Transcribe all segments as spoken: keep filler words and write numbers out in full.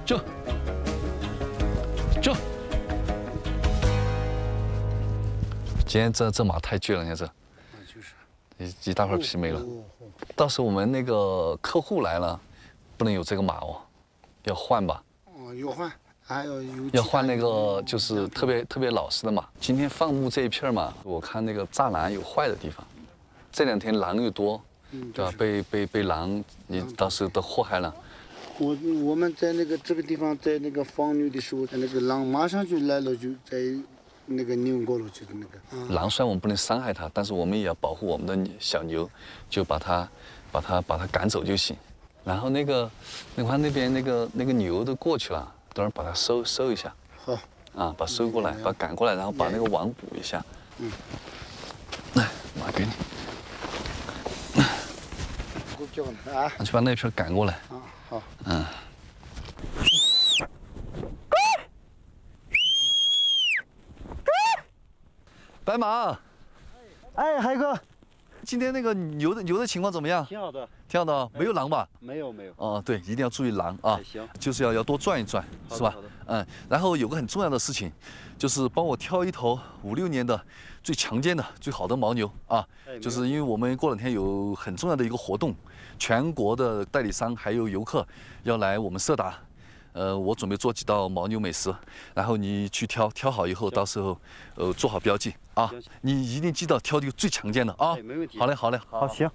就就。今天这这马太倔了，你看这，一一大块皮没了。到时候我们那个客户来了，不能有这个马哦，要换吧？ 哦，要换，还要有。 要换那个就是特别特别老实的马。今天放牧这一片嘛，我看那个栅栏有坏的地方，这两天狼又多，对吧？被被被狼，你到时候都祸害了。 我我们在那个这个地方，在那个放牛的时候，那个狼马上就来了，就在。那个牛过了就是那个、 嗯、狼，虽然我们不能伤害它，但是我们也要保护我们的小牛，就把它、把它、把它赶走就行。然后那个，你看那边那个那个牛都过去了，等会儿把它收收一下。 好。 啊，把收过来，把它赶过来，然后把那个网补一下。嗯。来，马给你。 我叫你啊。 去把那片赶过来。 啊，好。 嗯。白马， 哎，海哥， 今天那个牛的牛的情况怎么样？ 挺好的， 挺好的，没有狼吧？ 没有没有。 哦，对，一定要注意狼啊！ 行， 就是要要多转一转，是吧？嗯，然后有个很重要的事情，就是帮我挑一头五六年的最强健的、最好的牦牛啊！就是因为我们过两天有很重要的一个活动，全国的代理商还有游客要来我们色达。呃，我准备做几道牦牛美食，然后你去挑，挑好以后，到时候，呃，做好标记啊。你一定记得挑这个最强健的啊。 没问题。 好嘞，好嘞， 好，行。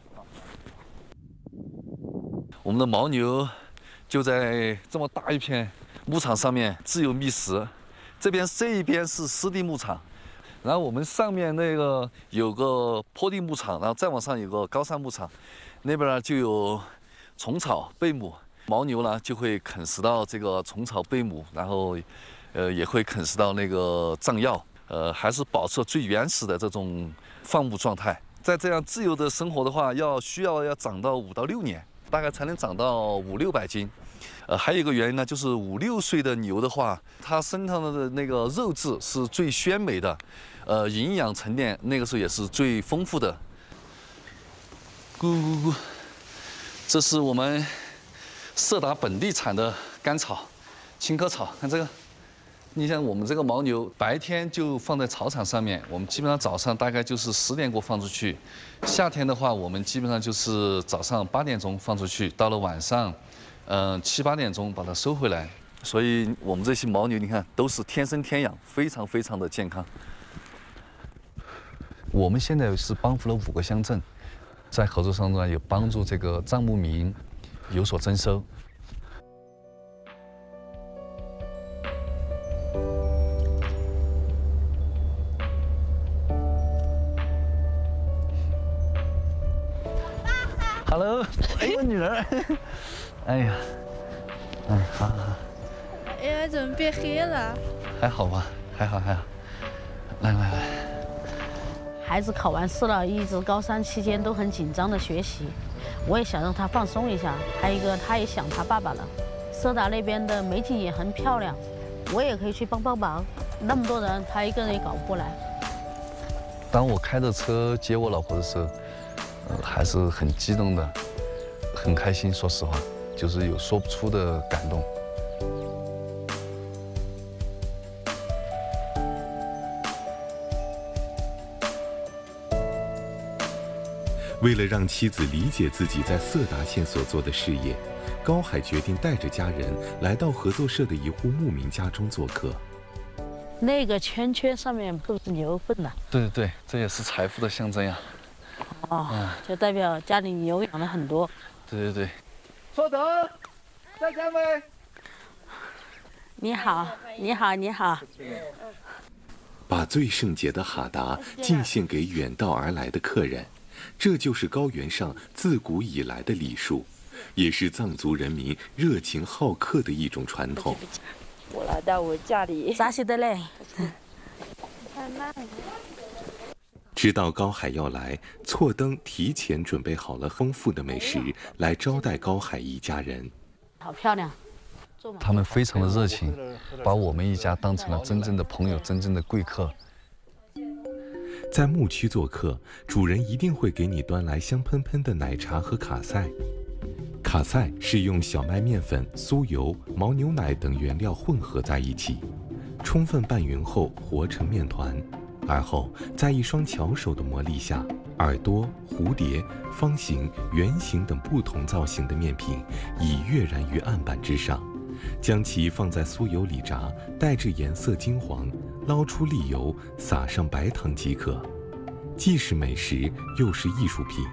我们的牦牛就在这么大一片牧场上面自由觅食，这边这一边是湿地牧场，然后我们上面那个有个坡地牧场，然后再往上有个高山牧场，那边就有虫草、贝母。牦牛呢就会啃食到这个虫草、贝母，然后，呃，也会啃食到那个藏药，呃，还是保持最原始的这种放牧状态。在这样自由的生活的话，要需要要长到五到六年，大概才能长到五六百斤。呃，还有一个原因呢，就是五六岁的牛的话，它身上的那个肉质是最鲜美的，呃，营养沉淀那个时候也是最丰富的。咕咕咕，这是我们色达本地产的甘草、青稞草，看这个。你像我们这个牦牛，白天就放在草场上面，我们基本上早上大概就是十点过放出去。夏天的话，我们基本上就是早上八点钟放出去，到了晚上，嗯、呃、七八点钟把它收回来。所以我们这些牦牛，你看都是天生天养，非常非常的健康。我们现在是帮扶了五个乡镇，在合作上呢，有帮助这个藏牧民有所增收。Hello， 哎，我女儿，哎呀，嗯，好好好。 哎呀，怎么变黑了？ 还好吧，还好还好。来来来。 孩子考完试了，一直高三期间都很紧张的学习，我也想让他放松一下。还有一个，他也想他爸爸了。色达那边的美景也很漂亮，我也可以去帮帮忙。那么多人，他一个人也搞不过来。 当我开着车接我老婆的时候，呃，还是很激动的，很开心。说实话，就是有说不出的感动。 为了让妻子理解自己在色达县所做的事业，高海决定带着家人来到合作社的一户牧民家中做客。 那个圈圈上面都是牛粪呐。 对对对，这也是财富的象征呀。 哦，嗯、就代表家里牛养了很多。 对对对。 稍等，在家没？ 你好，你好，你好。 把最圣洁的哈达敬献给远道而来的客人。这就是高原上自古以来的礼数，也是藏族人民热情好客的一种传统。 我来到我家里， 咋写的嘞？ 知道高海要来，错登提前准备好了丰富的美食来招待高海一家人。 好漂亮！ 他们非常的热情，把我们一家当成了真正的朋友，真正的贵客。 在牧区做客，主人一定会给你端来香喷喷的奶茶和卡赛。 卡塞是用小麦面粉、酥油、牦牛奶等原料混合在一起，充分拌匀后和成面团，而后在一双巧手的磨砺下，耳朵、蝴蝶、方形、圆形等不同造型的面品已跃然于案板之上，将其放在酥油里炸，待至颜色金黄，捞出沥油，撒上白糖即可，既是美食，又是艺术品。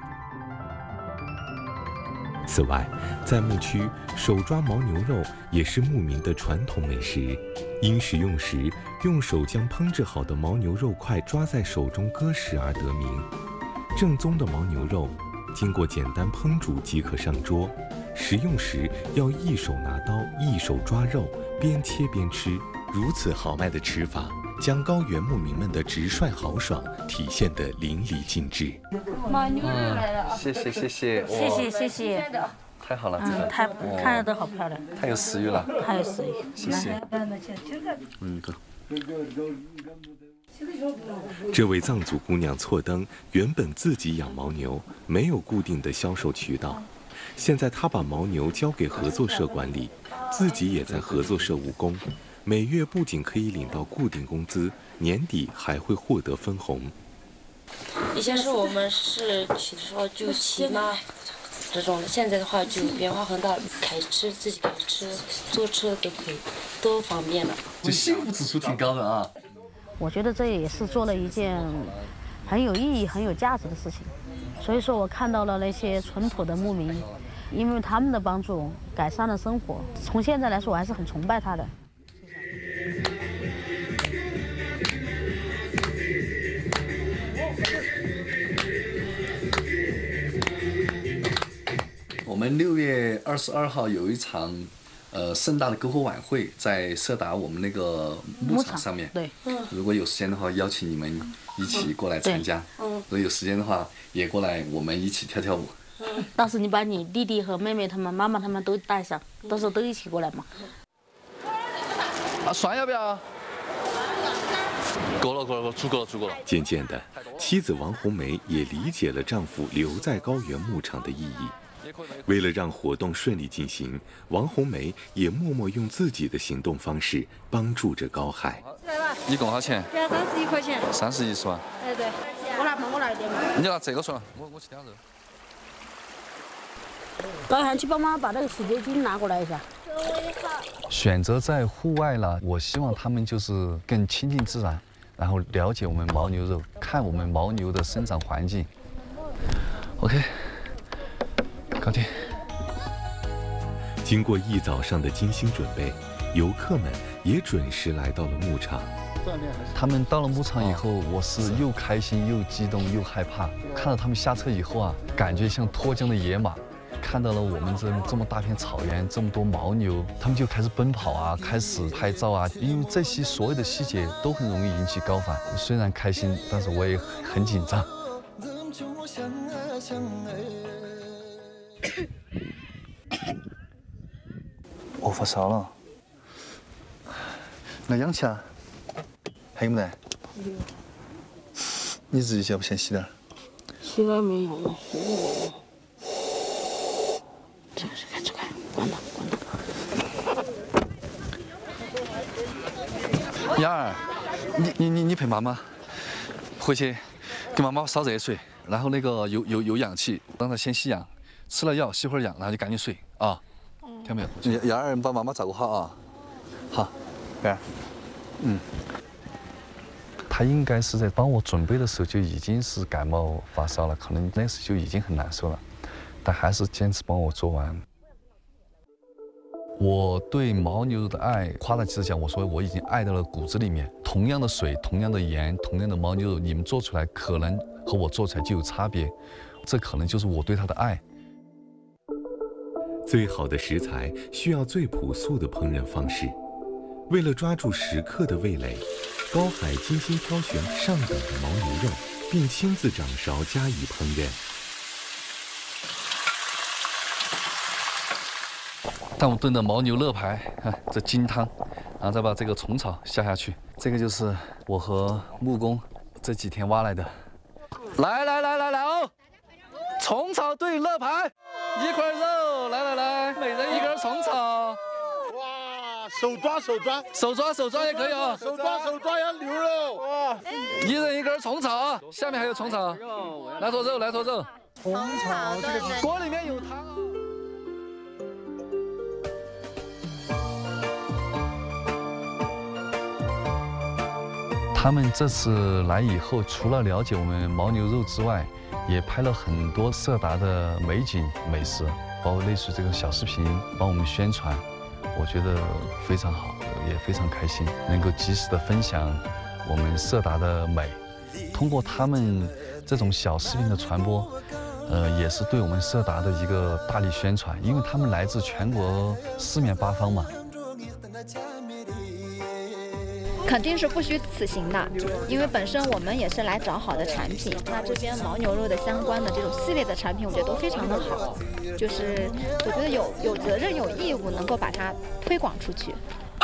此外，在牧区，手抓牦牛肉也是牧民的传统美食。因食用时用手将烹制好的牦牛肉块抓在手中割食而得名。正宗的牦牛肉，经过简单烹煮即可上桌。食用时要一手拿刀，一手抓肉，边切边吃。如此豪迈的吃法，将高原牧民们的直率豪爽体现得淋漓尽致。 牦牛肉来了， 谢谢谢谢， 谢谢谢谢， 太好了，这个嗯，太看着都好漂亮， 太有食欲了， 太有食欲， 谢谢。嗯，哥。 这位藏族姑娘错登原本自己养牦牛，没有固定的销售渠道。现在她把牦牛交给合作社管理，自己也在合作社务工，每月不仅可以领到固定工资，年底还会获得分红。 以前是我们是骑的时候就骑马这种的，现在的话就变化很大，开车自己开车、坐车都可以，都方便了。 就幸福指数挺高的啊。 我觉得这也是做了一件很有意义、很有价值的事情。所以说我看到了那些淳朴的牧民，因为他们的帮助改善了生活。从现在来说，我还是很崇拜他的。 我们六月二十二号有一场，呃，盛大的篝火晚会，在色达我们那个牧场上面。 对， 如果有时间的话，邀请你们一起过来参加。嗯。如果有时间的话，也过来，我们一起跳跳舞。 嗯。到时你把你弟弟和妹妹他们、妈妈他们都带上，到时候都一起过来嘛。 啊，蒜要不要？够了，够了，够了，足够了，足够了。 渐渐的，妻子王红梅也理解了丈夫留在高原牧场的意义。为了让活动顺利进行，王红梅也默默用自己的行动方式帮助着高海。 一共多少钱？ 要三十一块钱。 三十一是吧？ 哎对，我拿嘛，我拿一点嘛。 你拿这个算，我我去点肉。 高涵，去帮忙把那个洗洁精拿过来一下。 选择在户外了，我希望他们就是更亲近自然，然后了解我们牦牛肉，看我们牦牛的生长环境。OK。搞定。经过一早上的精心准备，游客们也准时来到了牧场。他们到了牧场以后，我是又开心又激动又害怕。看到他们下车以后啊，感觉像脱缰的野马。看到了我们这这么大片草原，这么多牦牛，他们就开始奔跑啊，开始拍照啊。因为这些所有的细节都很容易引起高反。虽然开心，但是我也很紧张。我发烧了，来氧气啊？还有没得？有。你自己先不先洗点？ 洗了没有了，洗了。这个是开，这个关了，关了。 雅儿，你你你你陪妈妈回去，给妈妈烧热水，然后那个有有有氧气，让她先吸氧，吃了药吸会儿氧，然后就赶紧睡啊。听到没有？雅儿，把妈妈照顾好啊。好，贝儿。嗯。他应该是在帮我准备的时候就已经是感冒发烧了，可能那时就已经很难受了，但还是坚持帮我做完。我对牦牛肉的爱，夸大其词讲，我说我已经爱到了骨子里面。同样的水，同样的盐，同样的牦牛肉，你们做出来可能和我做出来就有差别，这可能就是我对它的爱。 最好的食材需要最朴素的烹饪方式。为了抓住食客的味蕾，高海精心挑选上等的牦牛肉，并亲自掌勺加以烹饪。 但我炖的牦牛肋排，看这金汤，然后再把这个虫草下下去。这个就是我和木工这几天挖来的。来来来来来哦，虫草炖肋排， 一块肉，来来来，每人一根虫草。 哇，手抓手抓， 手抓手抓也可以啊， 手抓手抓要牛肉。哇， 一人一根虫草啊，下面还有虫草，来坨肉，来坨肉。 虫草这个是锅里面有汤啊。他们这次来以后，除了了解我们牦牛肉之外，也拍了很多色达的美景美食，包括类似这个小视频帮我们宣传，我觉得非常好，也非常开心，能够及时的分享我们色达的美。通过他们这种小视频的传播，呃，也是对我们色达的一个大力宣传，因为他们来自全国四面八方嘛。 肯定是不虚此行的，因为本身我们也是来找好的产品。那这边牦牛肉的相关的这种系列的产品，我觉得都非常的好，就是我觉得有有责任有义务能够把它推广出去。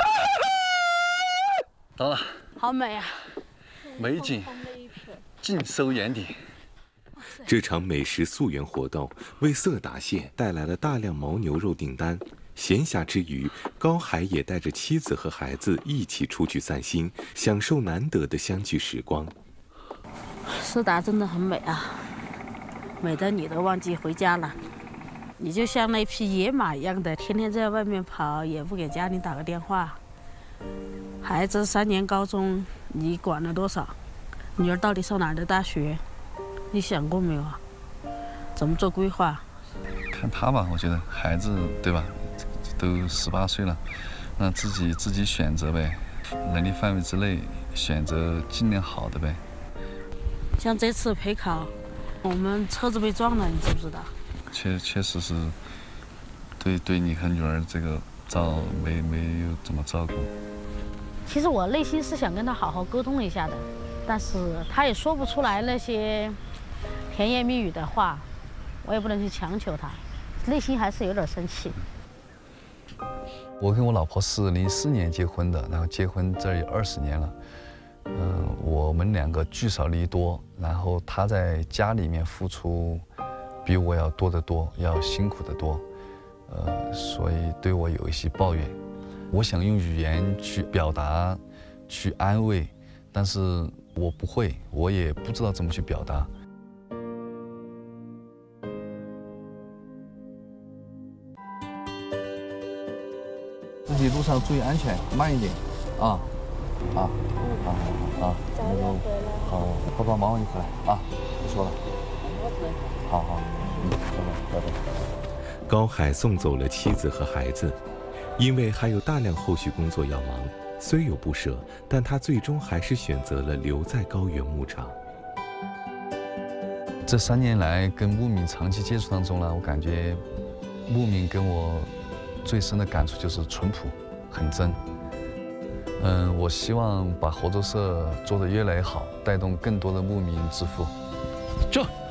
到了， 好美啊！ 美景尽收眼底。 这场美食溯源活动为色达县带来了大量牦牛肉订单。闲暇之余，高海也带着妻子和孩子一起出去散心，享受难得的相聚时光。 色达真的很美啊，美得你都忘记回家了。你就像那匹野马一样的，天天在外面跑，也不给家里打个电话。孩子三年高中，你管了多少？女儿到底上哪儿的大学？你想过没有啊？怎么做规划？ 看他吧，我觉得孩子对吧？都十八岁了，那自己自己选择呗，能力范围之内选择尽量好的呗。 像这次陪考，我们车子被撞了，你知不知道？ 确确实是对对你和女儿这个照没没有怎么照顾。 其实我内心是想跟他好好沟通一下的，但是他也说不出来那些甜言蜜语的话，我也不能去强求他，内心还是有点生气。 我跟我老婆是零四年结婚的，然后结婚这儿有二十年了。嗯，我们两个聚少离多，然后她在家里面付出比我要多得多，要辛苦得多。呃，所以对我有一些抱怨。我想用语言去表达，去安慰，但是我不会，我也不知道怎么去表达。自己路上注意安全，慢一点，啊，啊，啊啊，那个，好，爸爸忙完就回来啊，不说了，好好，嗯，拜拜，拜拜。 高海送走了妻子和孩子，因为还有大量后续工作要忙，虽有不舍，但他最终还是选择了留在高原牧场。 这三年来跟牧民长期接触当中呢，我感觉牧民跟我最深的感触就是淳朴，很真。嗯，我希望把合作社做得越来越好，带动更多的牧民致富。走。